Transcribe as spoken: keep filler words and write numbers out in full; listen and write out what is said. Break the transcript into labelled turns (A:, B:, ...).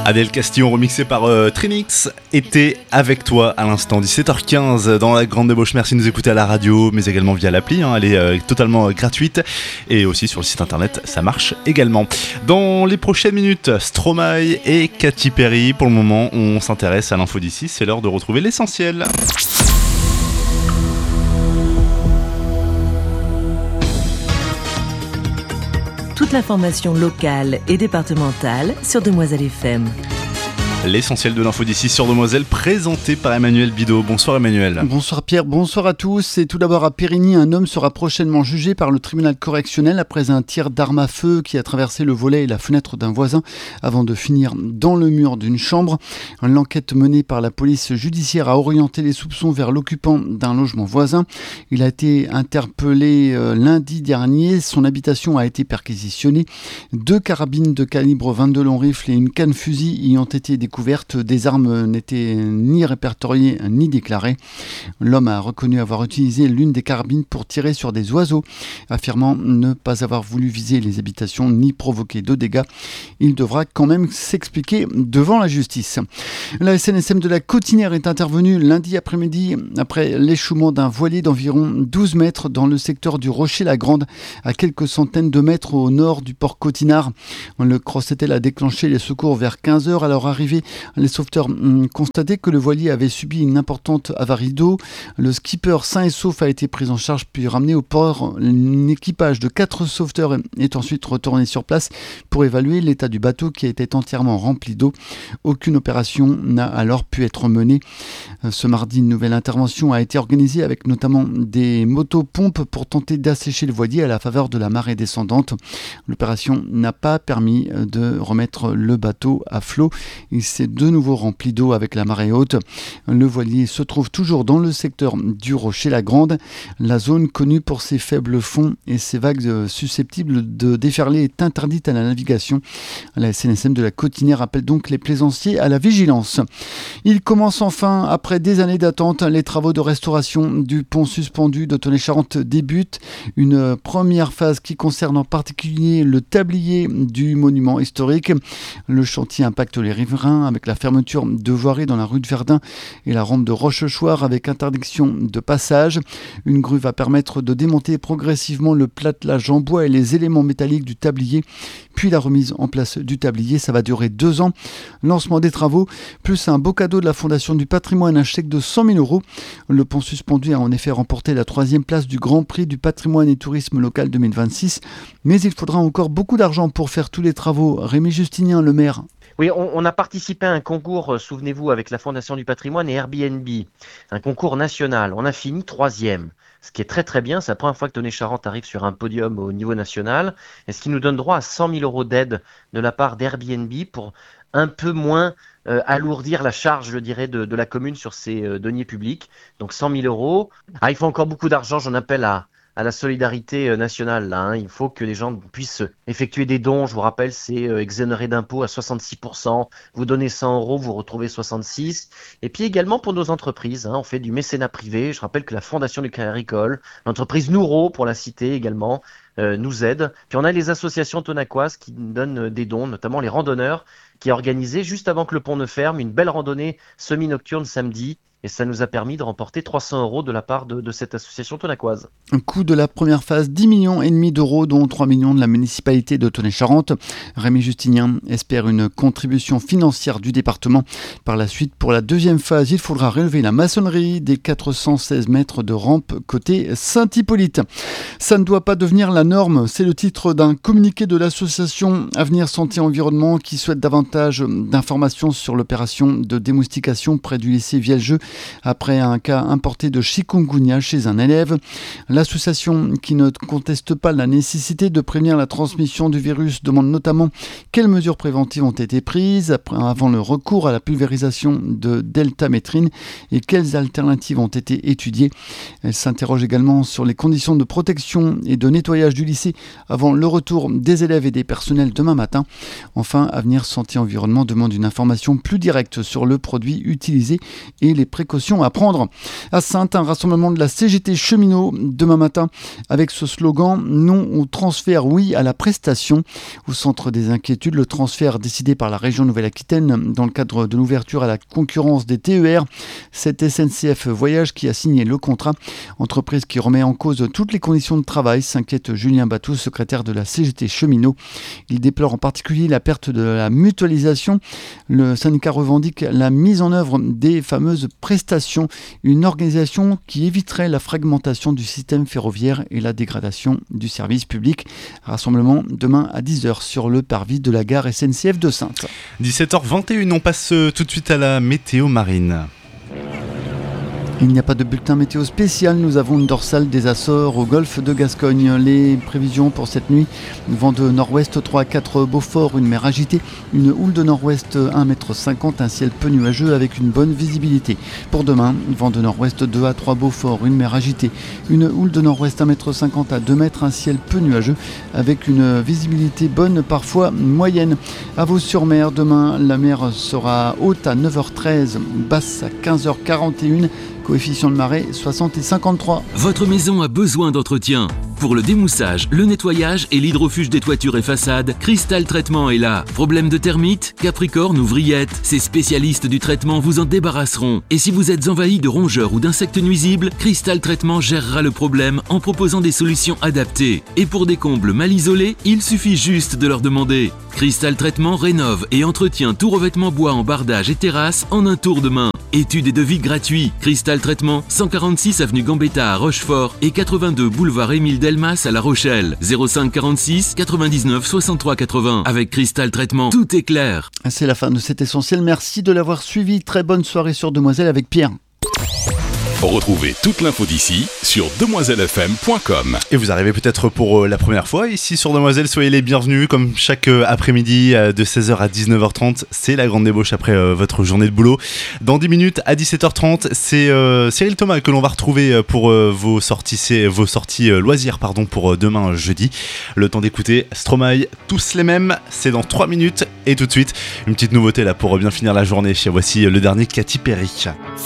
A: Adèle Castillon remixé par euh, Trinix était avec toi à l'instant, dix-sept heures quinze dans la Grande Débauche. Merci de nous écouter à la radio mais également via l'appli, hein, elle est euh, totalement euh, gratuite et aussi sur le site internet ça marche également. Dans les prochaines minutes, Stromae et Katy Perry. Pour le moment on s'intéresse à l'info d'ici, c'est l'heure de retrouver l'essentiel.
B: Toute l'information locale et départementale sur Demoiselle F M.
A: L'essentiel de l'info d'ici sur Demoiselle, présenté par Emmanuel Bidot. Bonsoir Emmanuel.
C: Bonsoir Pierre, bonsoir à tous. Et tout d'abord à Périgny, un homme sera prochainement jugé par le tribunal correctionnel après un tir d'arme à feu qui a traversé le volet et la fenêtre d'un voisin avant de finir dans le mur d'une chambre. L'enquête menée par la police judiciaire a orienté les soupçons vers l'occupant d'un logement voisin. Il a été interpellé euh, lundi dernier. Son habitation a été perquisitionnée. Deux carabines de calibre vingt-deux long rifle et une canne fusil y ont été découvertes. Des armes n'étaient ni répertoriées ni déclarées. L'homme a reconnu avoir utilisé l'une des carabines pour tirer sur des oiseaux, affirmant ne pas avoir voulu viser les habitations ni provoquer de dégâts. Il devra quand même s'expliquer devant la justice. La S N S M de la Cotinière est intervenue lundi après-midi après l'échouement d'un voilier d'environ douze mètres dans le secteur du Rocher-la-Grande, à quelques centaines de mètres au nord du port Cotinard. Le Crossetel a déclenché les secours vers quinze heures. À leur arrivée, les sauveteurs ont constaté que le voilier avait subi une importante avarie d'eau. Le skipper sain et sauf a été pris en charge puis ramené au port. Un équipage de quatre sauveteurs est ensuite retourné sur place pour évaluer l'état du bateau qui était entièrement rempli d'eau. Aucune opération n'a alors pu être menée. Ce mardi, une nouvelle intervention a été organisée avec notamment des motopompes pour tenter d'assécher le voilier à la faveur de la marée descendante. L'opération n'a pas permis de remettre le bateau à flot. Il s'est de nouveau rempli d'eau avec la marée haute. Le voilier se trouve toujours dans le secteur du Rocher-la-Grande. La zone connue pour ses faibles fonds et ses vagues susceptibles de déferler est interdite à la navigation. La S N S M de la Cotinière appelle donc les plaisanciers à la vigilance. Il commence enfin, après des années d'attente, les travaux de restauration du pont suspendu de Tonnet-Charente débutent. Une première phase qui concerne en particulier le tablier du monument historique. Le chantier impacte les riverains avec la fermeture de voiries dans la rue de Verdun et la rampe de Rochechouart avec interdiction de passage. Une grue va permettre de démonter progressivement le platelage en bois et les éléments métalliques du tablier, puis la remise en place du tablier. Ça va durer deux ans. Lancement des travaux, plus un beau cadeau de la Fondation du Patrimoine, un chèque de cent mille euros. Le pont suspendu a en effet remporté la troisième place du Grand Prix du Patrimoine et Tourisme Local deux mille vingt-six, mais il faudra encore beaucoup d'argent pour faire tous les travaux. Rémi Justinien, le maire.
D: Oui, on, on a participé à un concours, souvenez-vous, avec la Fondation du Patrimoine et Airbnb, un concours national. On a fini troisième, ce qui est très très bien. C'est la première fois que Tonnet-Charente arrive sur un podium au niveau national, et ce qui nous donne droit à cent mille euros d'aide de la part d'Airbnb pour un peu moins euh, alourdir la charge, je dirais, de, de la commune sur ses euh, deniers publics. Donc cent mille euros. Ah, il faut encore beaucoup d'argent, j'en appelle à... à la solidarité nationale. Là, hein. Il faut que les gens puissent effectuer des dons. Je vous rappelle, c'est euh, exonéré d'impôts à soixante-six pour cent. Vous donnez cent euros, vous retrouvez soixante-six. Et puis également pour nos entreprises, hein, on fait du mécénat privé. Je rappelle que la Fondation du Crédit Agricole, l'entreprise Nouro, pour la citer également, euh, nous aide. Puis on a les associations tonacoises qui donnent des dons, notamment les randonneurs, qui a organisé, juste avant que le pont ne ferme, une belle randonnée semi-nocturne samedi. Et ça nous a permis de remporter trois cents euros de la part de, de cette association tonacoise.
C: Un coût de la première phase, dix millions et demi d'euros, dont trois millions de la municipalité de Tonnet-Charente. Rémi Justinien espère une contribution financière du département. Par la suite, pour la deuxième phase, il faudra relever la maçonnerie des quatre cent seize mètres de rampe côté Saint-Hippolyte. Ça ne doit pas devenir la norme, c'est le titre d'un communiqué de l'association Avenir Santé Environnement qui souhaite davantage d'informations sur l'opération de démoustication près du lycée Vieljeu après un cas importé de chikungunya chez un élève. L'association, qui ne conteste pas la nécessité de prévenir la transmission du virus, demande notamment quelles mesures préventives ont été prises après, avant le recours à la pulvérisation de deltamétrine et quelles alternatives ont été étudiées. Elle s'interroge également sur les conditions de protection et de nettoyage du lycée avant le retour des élèves et des personnels demain matin. Enfin, Avenir Santé Environnement demande une information plus directe sur le produit utilisé et les précautions précautions à prendre. À Saintes, un rassemblement de la C G T cheminot demain matin avec ce slogan « Non au transfert, oui à la prestation ». Au centre des inquiétudes, le transfert décidé par la région Nouvelle-Aquitaine dans le cadre de l'ouverture à la concurrence des T E R. C'est S N C F Voyage qui a signé le contrat. Entreprise qui remet en cause toutes les conditions de travail, s'inquiète Julien Batou, secrétaire de la C G T cheminot. Il déplore en particulier la perte de la mutualisation. Le syndicat revendique la mise en œuvre des fameuses prestations, une organisation qui éviterait la fragmentation du système ferroviaire et la dégradation du service public. Rassemblement demain à dix heures sur le parvis de la gare S N C F de Saintes.
A: dix-sept heures vingt et une, on passe tout de suite à la météo marine.
C: Il n'y a pas de bulletin météo spécial, nous avons une dorsale des Açores au golfe de Gascogne. Les prévisions pour cette nuit, vent de nord-ouest trois à quatre Beaufort, une mer agitée, une houle de nord-ouest un mètre cinquante, un ciel peu nuageux avec une bonne visibilité. Pour demain, vent de nord-ouest deux à trois Beaufort, une mer agitée, une houle de nord-ouest un mètre cinquante à deux mètres, un ciel peu nuageux avec une visibilité bonne, parfois moyenne. À Vaud-sur-Mer, demain, la mer sera haute à neuf heures treize, basse à quinze heures quarante et une. Coefficient de marée soixante et cinquante-trois.
E: Votre maison a besoin d'entretien. Pour le démoussage, le nettoyage et l'hydrofuge des toitures et façades, Cristal Traitement est là. Problème de termites, capricorne ou vrillettes, ces spécialistes du traitement vous en débarrasseront. Et si vous êtes envahi de rongeurs ou d'insectes nuisibles, Cristal Traitement gérera le problème en proposant des solutions adaptées. Et pour des combles mal isolés, il suffit juste de leur demander. Cristal Traitement rénove et entretient tout revêtement bois en bardage et terrasse en un tour de main. Études et devis gratuits. Cristal Traitement, cent quarante-six avenue Gambetta à Rochefort et quatre-vingt-deux boulevard Émile Delmas à La Rochelle. zéro cinq quarante-six quatre-vingt-dix-neuf soixante-trois quatre-vingts. Avec Cristal Traitement, tout est clair.
C: C'est la fin de cet essentiel. Merci de l'avoir suivi. Très bonne soirée sur Demoiselle avec Pierre.
F: Retrouvez toute l'info d'ici sur demoiselle f m point com.
A: Et vous arrivez peut-être pour euh, la première fois ici sur Demoiselle, soyez les bienvenus. Comme chaque euh, après-midi euh, de seize heures à dix-neuf heures trente, c'est la grande débauche après euh, votre journée de boulot. Dans dix minutes à dix-sept heures trente, c'est euh, Cyril Thomas que l'on va retrouver euh, pour euh, vos sorties, c'est, vos sorties euh, loisirs pardon, pour euh, demain jeudi. Le temps d'écouter Stromae, tous les mêmes, c'est dans trois minutes. Et tout de suite, une petite nouveauté là pour euh, bien finir la journée. Voici euh, le dernier Katy Perry.